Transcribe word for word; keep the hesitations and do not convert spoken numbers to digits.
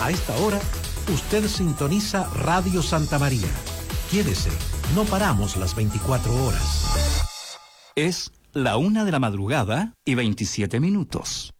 A esta hora, usted sintoniza Radio Santa María. Quédese, no paramos las veinticuatro horas. Es la una de la madrugada y veintisiete minutos.